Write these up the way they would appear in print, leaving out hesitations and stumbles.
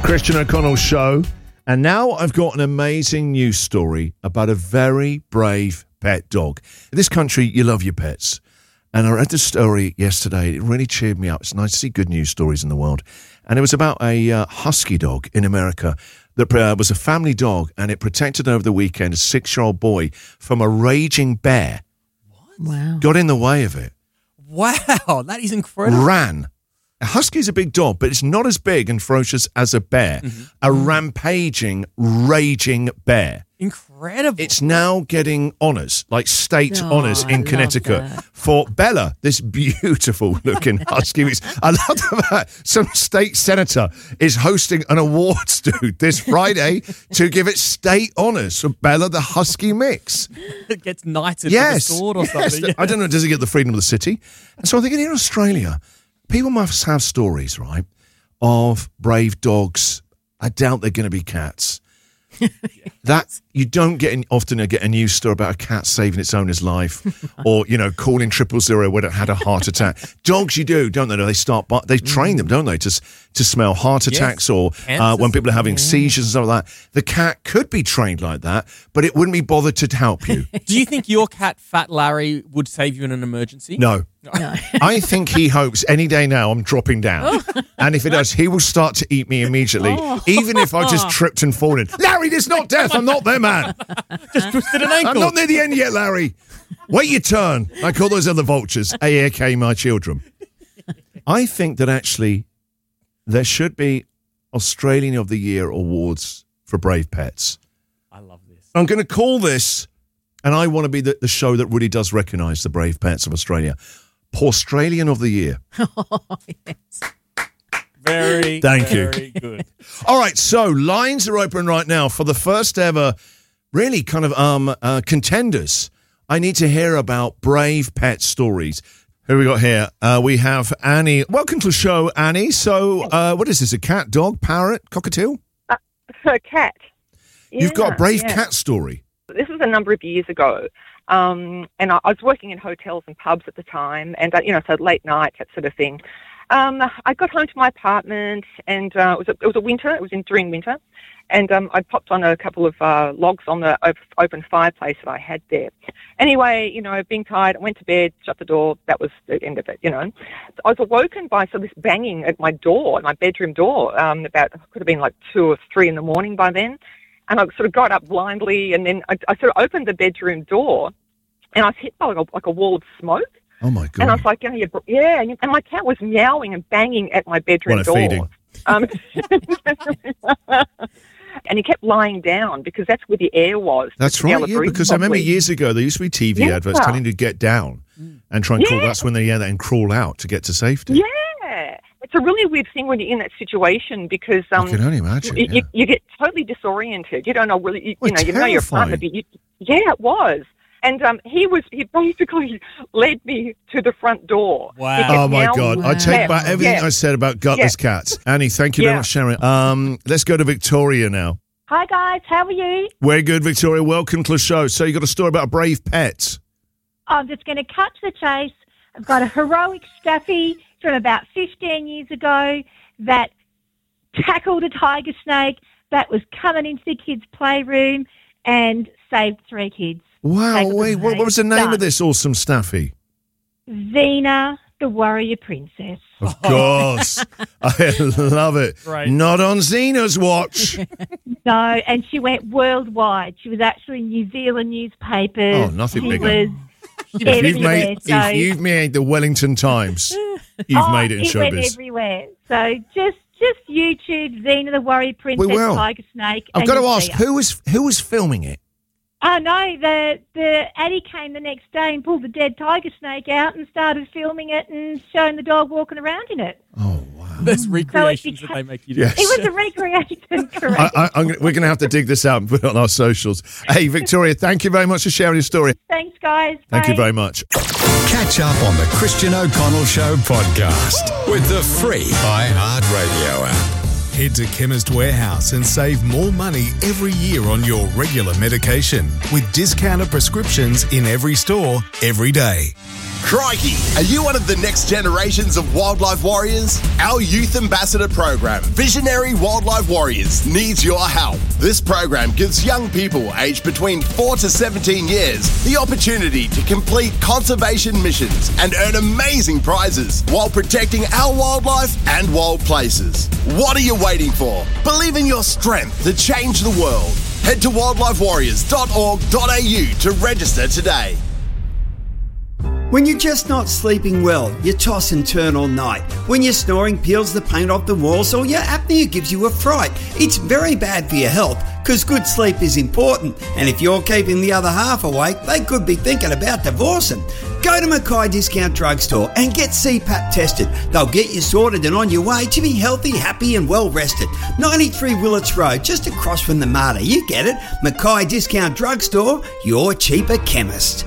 Christian O'Connell Show. And now I've got an amazing news story about a very brave pet dog. In this country, you love your pets. And I read the story yesterday. It really cheered me up. It's nice to see good news stories in the world. And it was about a husky dog in America that was a family dog, and it protected over the weekend a 6-year-old boy from a raging bear. What? Wow. Got in the way of it. Wow, that is incredible. Ran. A husky is a big dog, but it's not as big and ferocious as a bear. Mm-hmm. A rampaging, raging bear. Incredible. It's now getting honours, like state honours in Connecticut for Bella, this beautiful-looking husky. I love that some state senator is hosting an awards, dude, this Friday to give it state honours for Bella, the husky mix. It gets knighted with a sword or something. Yes. I don't know, does it get the freedom of the city? And so I'm thinking, in Australia, people must have stories, right, of brave dogs. I doubt they're going to be cats. That you don't often get a news story about a cat saving its owner's life, or calling 000 when it had a heart attack. Dogs, you do, don't they? They train them, don't they, to smell heart attacks or when people are having seizures and stuff like that. The cat could be trained like that, but it wouldn't be bothered to help you. Do you think your cat, Fat Larry, would save you in an emergency? No. I think he hopes any day now I'm dropping down. And if it does, he will start to eat me immediately, even if I just tripped and fallen. Larry, this is not death. I'm not there, man. Just twisted an ankle. I'm not near the end yet, Larry. Wait your turn. Like all those other vultures. A.K. my children. I think that actually there should be Australian of the Year awards for brave pets. I love this. I'm going to call this, and I want to be the show that really does recognise the brave pets of Australia. Australian of the Year. Oh, yes. Very good. All right, so lines are open right now for the first ever, really kind of contenders. I need to hear about brave pet stories. Who we got here? We have Annie. Welcome to the show, Annie. So, what is this? A cat, dog, parrot, cockatiel? A cat. Yeah, You've got a brave cat story. This was a number of years ago. And I was working in hotels and pubs at the time, and so late night, that sort of thing. I got home to my apartment, and it was a winter. It was during winter, and I popped on a couple of logs on the open fireplace that I had there. Anyway, being tired, I went to bed, shut the door. That was the end of it. I was awoken by this banging at my door, my bedroom door. About could have been like 2 or 3 in the morning by then. And I sort of got up blindly, and then I sort of opened the bedroom door, and I was hit by like a wall of smoke. Oh, my God. And I was like, and my cat was meowing and banging at my bedroom door. Feeding. And he kept lying down because that's where the air was. That's right, because I remember years ago, there used to be TV adverts telling you to get down and try and crawl. That's when they and crawl out to get to safety. Yeah. It's a really weird thing when you're in that situation because I can only imagine. You get totally disoriented. You don't know really. You know your partner. But it was. And he basically led me to the front door. Wow! Oh my God! I take back everything I said about gutless cats. Annie, thank you very much, Sharon. Let's go to Victoria now. Hi guys, how are you? We're good, Victoria. Welcome to the show. So you got a story about a brave pet? I'm just going to cut to the chase. I've got a heroic staffy from about 15 years ago that tackled a tiger snake that was coming into the kids' playroom and saved 3 kids. Wow, wait, what was the name of this awesome staffy? Xena, the warrior princess. Of course. I love it. Right. Not on Xena's watch. No, and she went worldwide. She was actually in New Zealand newspapers. Oh, nothing bigger. If you've made the Wellington Times, you've made it in showbiz. It went everywhere. So just YouTube, Xena, the warrior princess, tiger snake. I've got to ask, who was filming it? Oh, no, the Addy came the next day and pulled the dead tiger snake out and started filming it and showing the dog walking around in it. Oh, wow. There's recreations that they make you do. Yes. It was a recreation, correct. We're going to have to dig this out and put it on our socials. Hey, Victoria, thank you very much for sharing your story. Thanks, guys. Thank you very much. Catch up on the Christian O'Connell Show podcast with the free iHeartRadio app. Head to Chemist Warehouse and save more money every year on your regular medication with discounted prescriptions in every store, every day. Crikey! Are you one of the next generations of wildlife warriors? Our Youth Ambassador program, Visionary Wildlife Warriors, needs your help. This program gives young people aged between 4 to 17 years the opportunity to complete conservation missions and earn amazing prizes while protecting our wildlife and wild places. What are you waiting for? Believe in your strength to change the world. Head to wildlifewarriors.org.au to register today. When you're just not sleeping well, you toss and turn all night. When your snoring peels the paint off the walls or your apnea gives you a fright, it's very bad for your health because good sleep is important. And if you're keeping the other half awake, they could be thinking about divorcing. Go to Mackay Discount Drugstore and get CPAP tested. They'll get you sorted and on your way to be healthy, happy and well rested. 93 Willits Road, just across from the Mater. You get it. Mackay Discount Drugstore, your cheaper chemist.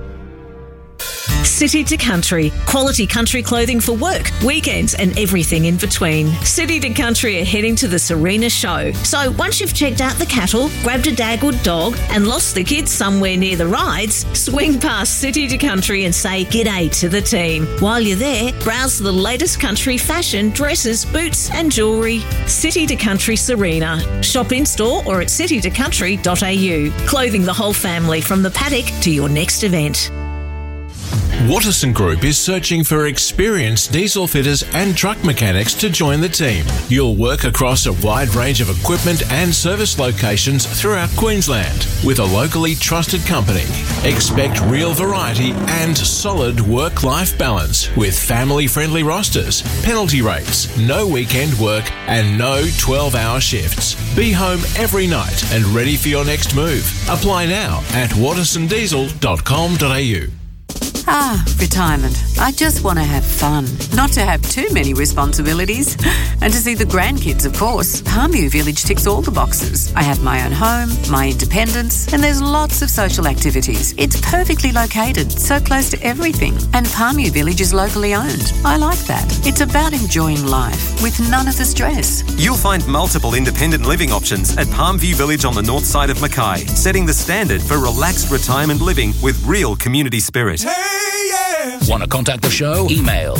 City to Country, quality country clothing for work, weekends and everything in between. City to Country are heading to the Serena show. So once you've checked out the cattle, grabbed a dagwood dog and lost the kids somewhere near the rides, swing past City to Country and say g'day to the team. While you're there, browse the latest country fashion, dresses, boots and jewellery. City to Country Serena. Shop in store or at citytocountry.au. Clothing the whole family from the paddock to your next event. Watterson Group is searching for experienced diesel fitters and truck mechanics to join the team. You'll work across a wide range of equipment and service locations throughout Queensland with a locally trusted company. Expect real variety and solid work-life balance with family-friendly rosters, penalty rates, no weekend work and no 12-hour shifts. Be home every night and ready for your next move. Apply now at wattersondiesel.com.au. Retirement. I just want to have fun, not to have too many responsibilities, and to see the grandkids, of course. Palmview Village ticks all the boxes. I have my own home, my independence, and there's lots of social activities. It's perfectly located, so close to everything, and Palmview Village is locally owned. I like that. It's about enjoying life with none of the stress. You'll find multiple independent living options at Palmview Village on the north side of Mackay, setting the standard for relaxed retirement living with real community spirit. Want to contact the show? Email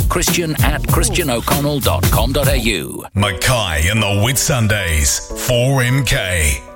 christian@christianoconnell.com.au. Mackay and the Whitsundays, 4MK.